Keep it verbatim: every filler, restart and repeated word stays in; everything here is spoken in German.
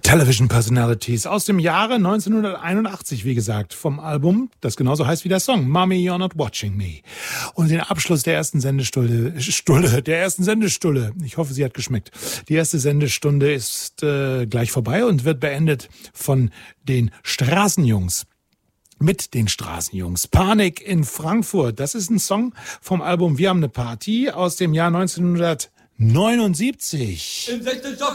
Television Personalities aus dem Jahre neunzehnhunderteinundachtzig, wie gesagt, vom Album, das genauso heißt wie der Song, Mommy, You're Not Watching Me. Und den Abschluss der ersten Sendestunde, Stulle, der ersten Sendestunde, ich hoffe, sie hat geschmeckt. Die erste Sendestunde ist äh, gleich vorbei und wird beendet von den Straßenjungs. Mit den Straßenjungs. Panik in Frankfurt, das ist ein Song vom Album Wir haben eine Party aus dem Jahr neunzehnhundertneunundsiebzig. Im sechsten Stock